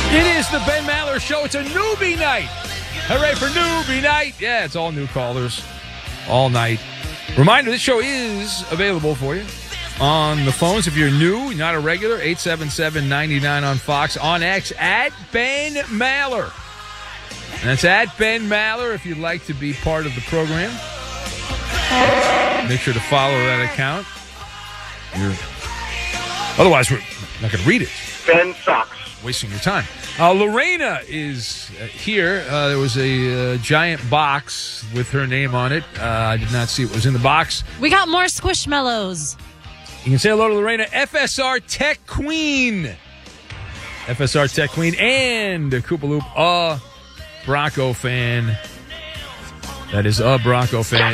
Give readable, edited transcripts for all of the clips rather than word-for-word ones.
It is the Ben Maller Show. It's a newbie night. Hooray for newbie night. Yeah, it's all new callers all night. Reminder, this show is available for you on the phones. If you're new, not a regular, 877-99 on Fox. On X, at Ben Maller. And that's at Ben Maller if you'd like to be part of the program. Make sure to follow that account. Otherwise, we're not going to read it. Ben sucks. Wasting your time. Lorena is here. There was a giant box with her name on it. I did not see what was in the box. We got more Squishmallows. You can say hello to Lorena, FSR Tech Queen. FSR Tech Queen and Koopaloop, a Bronco fan. That is a Bronco fan.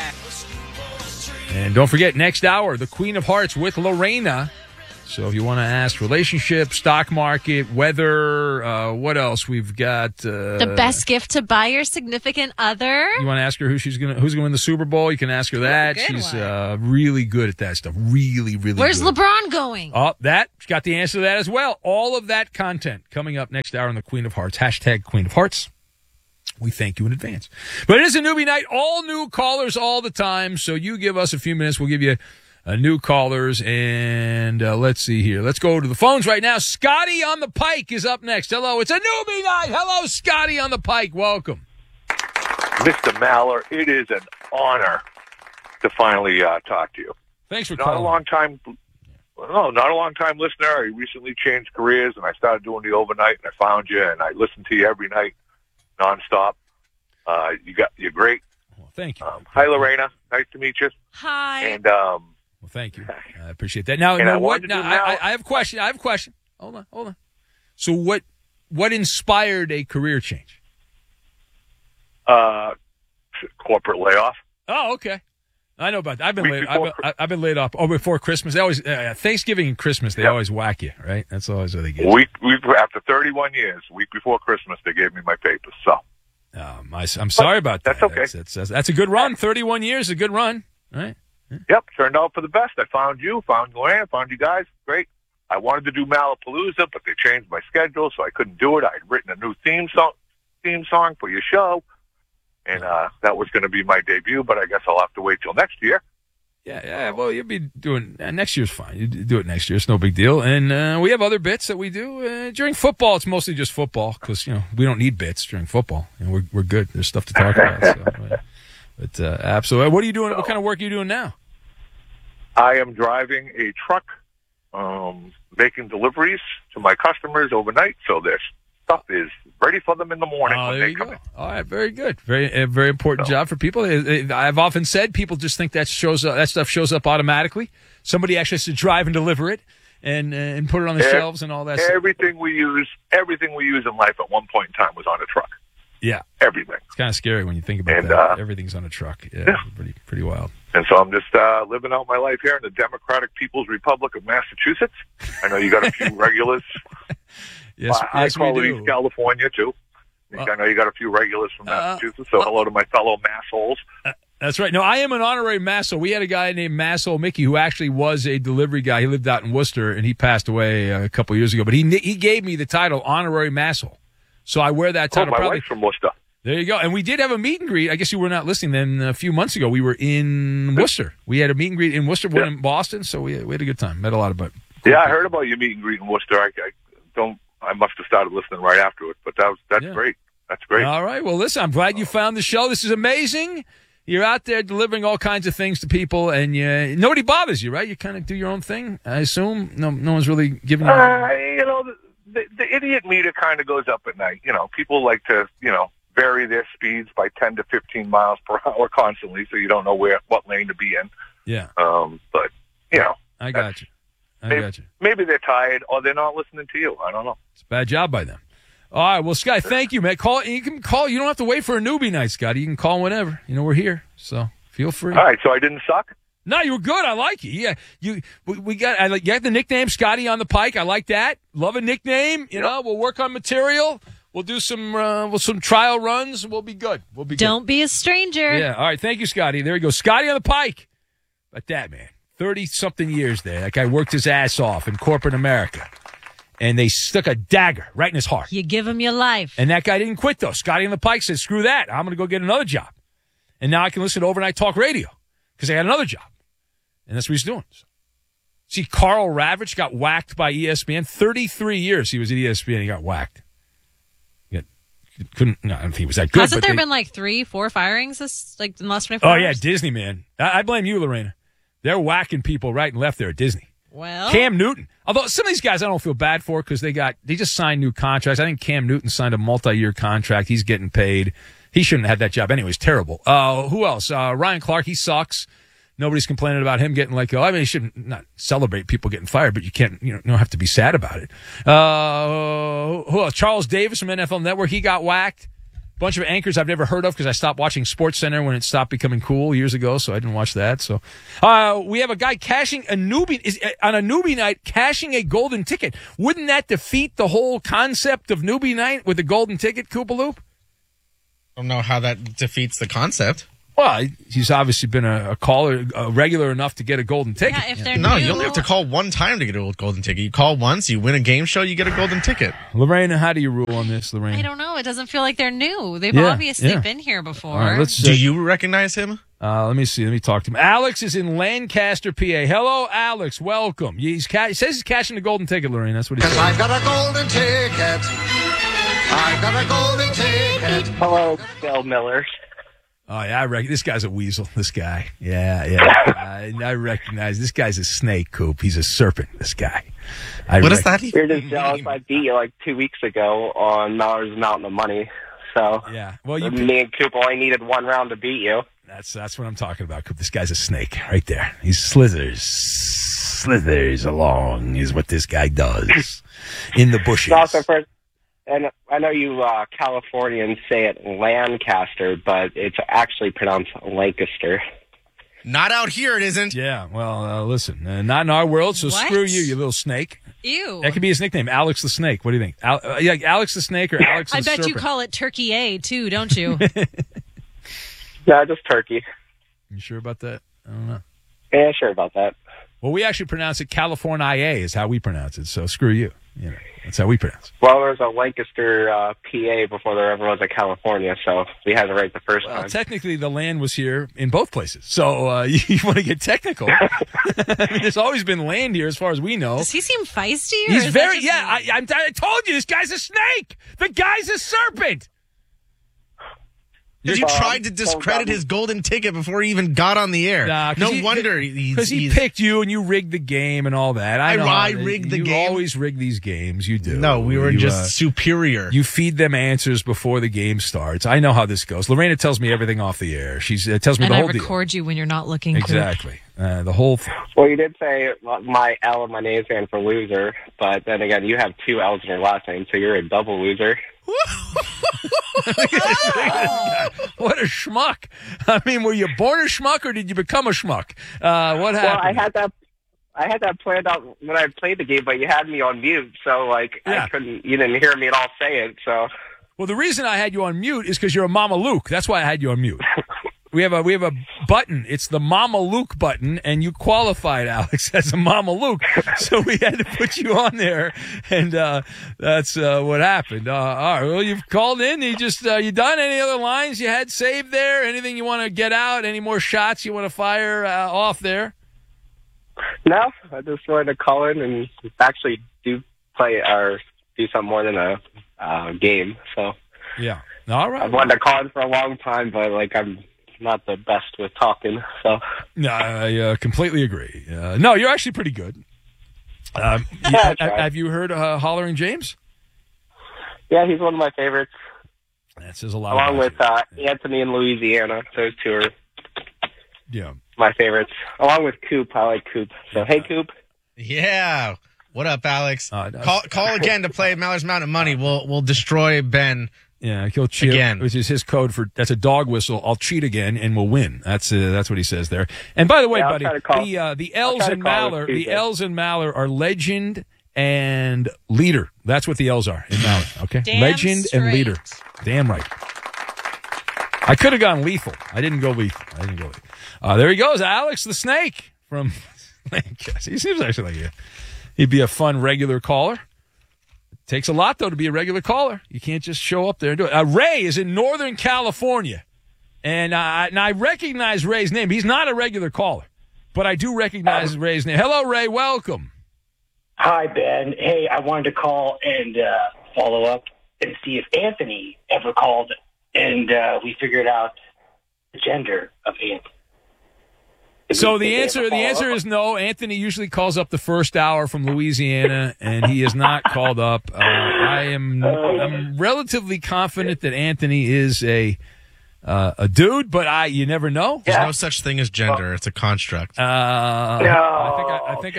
And don't forget, next hour, the Queen of Hearts with Lorena. So if you want to ask relationship, stock market, weather, what else? We've got the best gift to buy your significant other. You want to ask her who's going to win the Super Bowl? You can ask her that. She's really good at that stuff. Really, really Where's good. LeBron going? Oh, she's got the answer to that as well. All of that content coming up next hour on the Queen of Hearts. Hashtag Queen of Hearts. We thank you in advance. But it is a newbie night. All new callers all the time. So you give us a few minutes. We'll give you new callers, and let's see here. Let's go to the phones right now. Scotty on the Pike is up next. Hello, it's a newbie night. Hello, Scotty on the Pike. Welcome. Mr. Maller, it is an honor to finally talk to you. Thanks for not calling. a long time listener. I recently changed careers, and I started doing the overnight, and I found you, and I listen to you every night, nonstop. You're great. Well, thank you. Hi, Lorena. Nice to meet you. Hi. And well, thank you. I appreciate that. Now, I have a question. Hold on. So, what inspired a career change? Corporate layoff. Oh, okay. I know about that. I've been laid off. Oh, before Christmas. They always Thanksgiving and Christmas. They always whack you, right? That's always what they get. After 31 years, week before Christmas, they gave me my papers. So. I'm sorry about that. That's okay. That's a good run. 31 years, a good run, right? Yep, turned out for the best. I found you, found Luann, found you guys. Great. I wanted to do Malapalooza, but they changed my schedule, so I couldn't do it. I had written a new theme song for your show, and that was going to be my debut, but I guess I'll have to wait till next year. Yeah. Well, you'll be doing next year's fine. You do it next year. It's no big deal. And we have other bits that we do during football. It's mostly just football because we don't need bits during football. We're good. There's stuff to talk about. But absolutely. What are you doing? What kind of work are you doing now? I am driving a truck, making deliveries to my customers overnight. So their stuff is ready for them in the morning when they come in. All right, very good. Very important job for people. I've often said people just think that stuff shows up automatically. Somebody actually has to drive and deliver it and put it on the shelves and all that. Everything we use in life at one point in time was on a truck. Yeah, everything. It's kind of scary when you think about that. Everything's on a truck. Yeah. Pretty wild. And so I'm just living out my life here in the Democratic People's Republic of Massachusetts. I know you got a few regulars. Yes, I call we it do. East California, too. I know you got a few regulars from Massachusetts, so hello to my fellow massholes. That's right. No, I am an honorary masshole. We had a guy named Masshole Mickey who actually was a delivery guy. He lived out in Worcester, and he passed away a couple years ago. But he gave me the title honorary masshole. So I wear that title. My wife's from Worcester. There you go. And we did have a meet and greet. I guess you were not listening then. A few months ago, we were in Worcester. We had a meet and greet in Worcester, one in Boston. So we had a good time. Met a lot of people. Yeah, I heard about your meet and greet in Worcester. I must have started listening right after it, but that's great. That's great. All right. Well, listen, I'm glad you found the show. This is amazing. You're out there delivering all kinds of things to people, and nobody bothers you, right? You kind of do your own thing, I assume. No one's really giving you. The idiot meter kind of goes up at night. People like to, vary their speeds by 10 to 15 miles per hour constantly, so you don't know what lane to be in. Yeah. But I got you. Maybe they're tired or they're not listening to you. I don't know. It's a bad job by them. All right, well, Scotty, thank you, man. You can call. You don't have to wait for a newbie night, Scotty. You can call whenever. We're here, so feel free. All right, so I didn't suck? No, you were good. I like you. Yeah, you got the nickname Scotty on the Pike. I like that. Love a nickname. We'll work on material. We'll do some trial runs. We'll be good. Don't be a stranger. Yeah. All right. Thank you, Scotty. There you go. Scotty on the Pike. Like that, man. 30-something years there. That guy worked his ass off in corporate America. and they stuck a dagger right in his heart. You give him your life. And that guy didn't quit, though. Scotty on the Pike said, screw that. I'm going to go get another job. And now I can listen to Overnight Talk Radio because I got another job. And that's what he's doing. See, Carl Ravitch got whacked by ESPN. 33 years he was at ESPN. He got whacked. I don't think he was that good. Hasn't there been like 3-4 firings in the last 24 hours? Oh, yeah, Disney, man. I blame you, Lorena. They're whacking people right and left there at Disney. Well, Cam Newton. Although some of these guys I don't feel bad for because they just signed new contracts. I think Cam Newton signed a multi-year contract. He's getting paid. He shouldn't have had that job anyways. Terrible. Who else? Ryan Clark. He sucks. Nobody's complaining about him getting let go. I mean, you shouldn't not celebrate people getting fired, but you can't, you don't have to be sad about it. Who else? Charles Davis from NFL Network. He got whacked. Bunch of anchors I've never heard of because I stopped watching SportsCenter when it stopped becoming cool years ago, so I didn't watch that. So we have a guy cashing on a newbie night, cashing a golden ticket. Wouldn't that defeat the whole concept of newbie night with the golden ticket, Koopaloop? I don't know how that defeats the concept. Well, he's obviously been a caller, regular enough to get a golden ticket. Yeah, if they're No, new, you only have to call one time to get a golden ticket. You call once, you win a game show, you get a golden ticket. Lorena, how do you rule on this, Lorena? I don't know. It doesn't feel like they're new. They've Yeah, obviously yeah. been here before. All right, Do you recognize him? let me see. Let me talk to him. Alex is in Lancaster, PA. Hello, Alex. Welcome. He says he's cashing the golden ticket, Lorena. That's what he says. I've got a golden ticket. I've got a golden ticket. Hello, Bill Miller. Oh, yeah, this guy's a weasel, this guy. Yeah. I recognize this guy's a snake, Coop. He's a serpent, this guy. What does that You're even just jealous. I beat you like 2 weeks ago on Mallard's Mountain of Money. So Yeah. Well, me and Coop only needed one round to beat you. that's what I'm talking about, Coop. This guy's a snake right there. He slithers along is what this guy does in the bushes. Also, and I know you Californians say it Lancaster, but it's actually pronounced Lancaster. Not out here, it isn't. Yeah, well, listen, not in our world, so What? screw you little snake. Ew. That could be his nickname, Alex the Snake. What do you think? Like Alex the Snake or Alex the I bet Serpent? you call it Turkey A, too, don't you? No, just turkey. You sure about that? I don't know. Yeah, sure about that. Well, we actually pronounce it California is how we pronounce it, so screw you. That's how we pronounce it. Well, there was a Lancaster, PA before there ever was a California, so we had it right the first Well, time. technically, the land was here in both places. So you want to get technical. I mean, there's always been land here as far as we know. Does he seem feisty? Or He's is that very, just- yeah, I told you, this guy's a snake. The guy's a serpent. Because you tried to discredit his golden ticket before he even got on the air. Nah, no wonder he's... Because he picked you and you rigged the game and all that. I know. I rigged the you game? You always rig these games. You do. No, we were You, just superior. You feed them answers before the game starts. I know how this goes. Lorena tells me everything off the air. She tells me And the I whole deal. record you when you're not looking. Coop. Exactly. The whole thing. Well, you did say my L in my name stand for loser, but then again, you have 2 L's in your last name, so you're a double loser. What a schmuck. I mean, were you born a schmuck or did you become a schmuck? What happened? Well, I had that planned out when I played the game, but you had me on mute, so Yeah. you didn't hear me at all say it, so. Well, the reason I had you on mute is because you're a Mama Luke. That's why I had you on mute. We have a button. It's the Mama Luke button, and you qualified, Alex, as a Mama Luke. So we had to put you on there, and that's what happened. All right. Well, you've called in. You done any other lines you had saved there? Anything you want to get out? Any more shots you want to fire off there? No, I just wanted to call in and actually do something more than a game, so. Yeah. All right. I've wanted to call in for a long time, but I'm not the best with talking, so. No, I completely agree. No, you're actually pretty good. Have you heard Hollering James? Yeah, he's one of my favorites, That says a lot. along with about you. Anthony in Louisiana. Those 2 are Yeah. my favorites, along with Coop. I like Coop. So, hey, Coop. Yeah. What up, Alex? No. Call again to play Mallard's Mountain of Money. We'll destroy Ben. Yeah, he'll cheat Again. which is his code for that's a dog whistle. I'll cheat again and we'll win. That's what he says there. And by the way, Yeah, I'll buddy, try to call- the I'll L's try to in call Maller, this the Tuesday. L's in Maller are legend and leader. That's what the L's are in Maller. Okay, Damn legend and straight. leader. Damn right. I could have gone lethal. I didn't go lethal. There he goes, Alex the Snake from Lancaster. He seems actually like he'd be a fun regular caller. Takes a lot, though, to be a regular caller. You can't just show up there and do it. Ray is in Northern California, and I recognize Ray's name. He's not a regular caller, but I do recognize Ray's name. Hello, Ray. Welcome. Hi, Ben. Hey, I wanted to call and follow up and see if Anthony ever called, and we figured out the gender of Anthony. So the answer is no. Anthony usually calls up the first hour from Louisiana, and he has not called up. I'm relatively confident that Anthony is a dude, but you never know. There's no such thing as gender; it's a construct. I think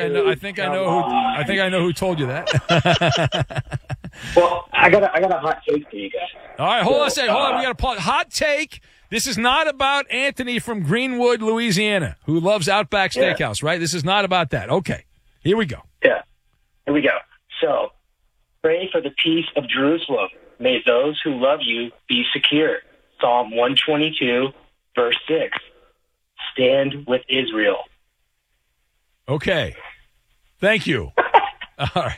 I know who told you that. Well, I got a hot take for you guys. All right, hold on a second. Hold on, we got a pause. Hot take. This is not about Anthony from Greenwood, Louisiana, who loves Outback Steakhouse, right? This is not about that. Okay, here we go. Yeah, here we go. So, pray for the peace of Jerusalem. May those who love you be secure. Psalm 122, verse 6. Stand with Israel. Okay. Thank you. All right,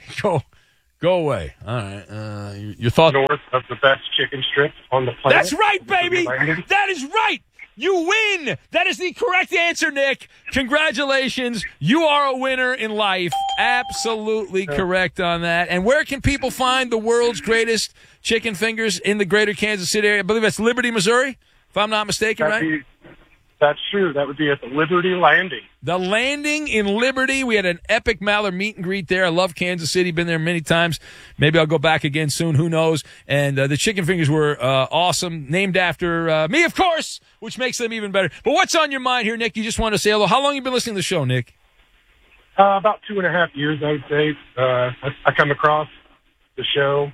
go away. All right. Your thought? North of the best chicken strip on the planet. That's right, baby. That is right. You win. That is the correct answer, Nick. Congratulations. You are a winner in life. Absolutely correct on that. And where can people find the world's greatest chicken fingers in the greater Kansas City area? I believe that's Liberty, Missouri, if I'm not mistaken, right? That's true. That would be at the Liberty Landing. The Landing in Liberty. We had an epic Mallard meet and greet there. I love Kansas City. Been there many times. Maybe I'll go back again soon. Who knows? And the chicken fingers were awesome. Named after me, of course, which makes them even better. But what's on your mind here, Nick? You just want to say hello. How long have you been listening to the show, Nick? About 2.5 years, I would say. I come across the show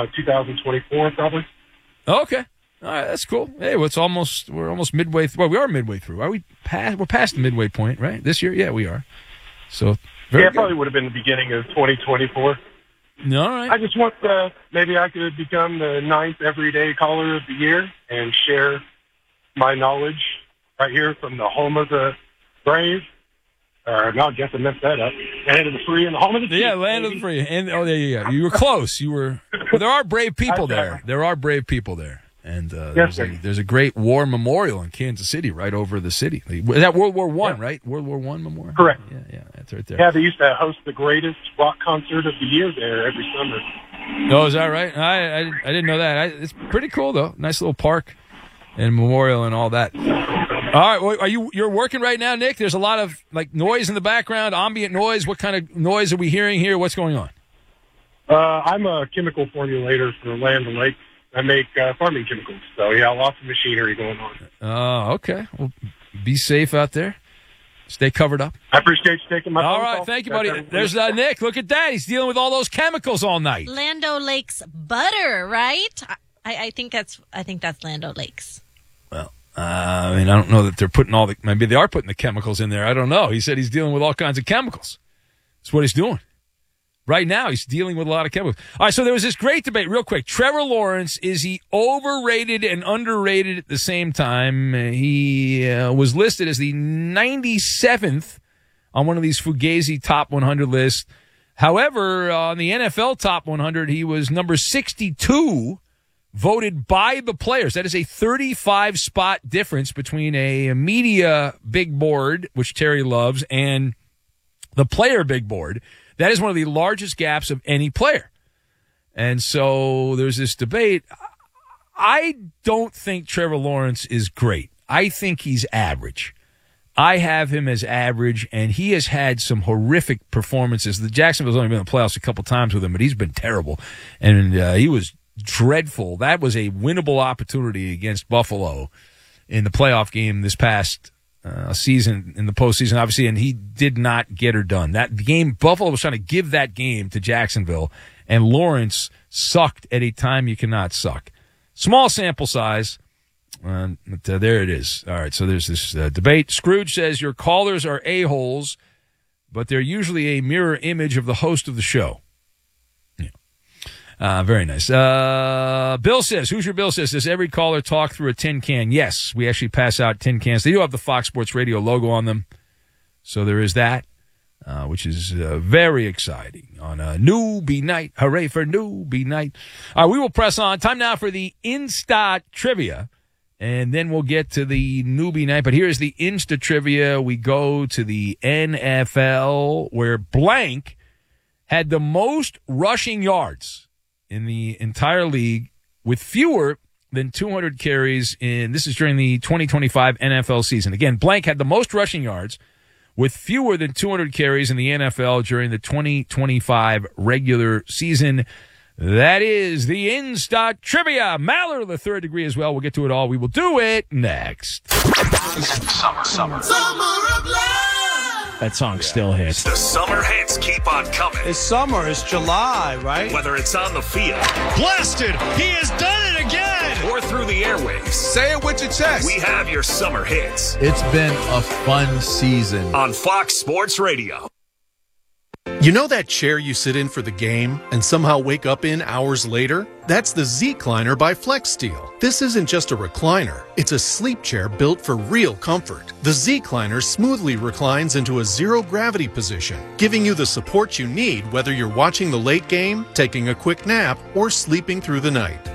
2024, probably. Okay. All right, that's cool. Hey, we're almost midway through. Well, we are midway through. Are we past? We're past the midway point, right? This year? Yeah, we are. So, it probably would have been the beginning of 2024. No, all right. I just want maybe I could become the 9th everyday caller of the year and share my knowledge right here from the home of the brave. No, I guess I messed that up. Land of the free and the home of the chief. Yeah, land of the free. And there you go. You were close. Well, there are brave people there. There are brave people there. And there's a great war memorial in Kansas City right over the city. Is that World War I, right? World War I memorial? Correct. Yeah, that's right there. Yeah, they used to host the greatest rock concert of the year there every summer. Oh, is that right? I didn't know that. It's pretty cool, though. Nice little park and memorial and all that. All right, you're working right now, Nick? There's a lot of noise in the background, ambient noise. What kind of noise are we hearing here? What's going on? I'm a chemical formulator for Land O'Lakes. I make farming chemicals, so lots of machinery going on. Oh, okay. Well, be safe out there. Stay covered up. I appreciate you taking my phone All right, call. thank you, buddy. There's Nick. Look at that. He's dealing with all those chemicals all night. Land O'Lakes butter, right? I think that's Land O'Lakes. Well, I don't know that they're putting maybe they are putting the chemicals in there. I don't know. He said he's dealing with all kinds of chemicals. That's what he's doing. Right now, he's dealing with a lot of chemicals. All right, so there was this great debate, real quick. Trevor Lawrence, is he overrated and underrated at the same time? He was listed as the 97th on one of these Fugazi top 100 lists. However, on the NFL top 100, he was number 62, voted by the players. That is a 35-spot difference between a media big board, which Terry loves, and the player big board. That is one of the largest gaps of any player. And so there's this debate. I don't think Trevor Lawrence is great. I think he's average. I have him as average, and he has had some horrific performances. The Jacksonville's only been in the playoffs a couple times with him, but he's been terrible. And he was dreadful. That was a winnable opportunity against Buffalo in the playoff game this past season, in the postseason, obviously, and he did not get her done. That game, Buffalo was trying to give that game to Jacksonville, and Lawrence sucked at a time you cannot suck. Small sample size, but there it is. All right, so there's this debate. Scrooge says your callers are a-holes, but they're usually a mirror image of the host of the show. Very nice. Bill says, who's your Bill says, does every caller talk through a tin can? Yes, we actually pass out tin cans. They do have the Fox Sports Radio logo on them, so there is that. which is very exciting on a newbie night. Hooray for newbie night. All right, we will press on. Time now for the Insta Trivia, and then we'll get to the newbie night. But here's the Insta Trivia. We go to the NFL, where blank had the most rushing yards in the entire league with fewer than 200 carries this is during the 2025 NFL season. Again, blank had the most rushing yards with fewer than 200 carries in the NFL during the 2025 regular season. That is the Insta Trivia. Maller, the third degree as well. We'll get to it all. We will do it next. Summer of love. That song still hits. The summer hits keep on coming. It's summer. It's July, right? Whether it's on the field. Blasted! He has done it again! Or through the airwaves. Say it with your chest. We have your summer hits. It's been a fun season. On Fox Sports Radio. You know that chair you sit in for the game and somehow wake up in hours later? That's the Z-Cliner by FlexSteel. This isn't just a recliner. It's a sleep chair built for real comfort. The Z-Cliner smoothly reclines into a zero-gravity position, giving you the support you need whether you're watching the late game, taking a quick nap, or sleeping through the night.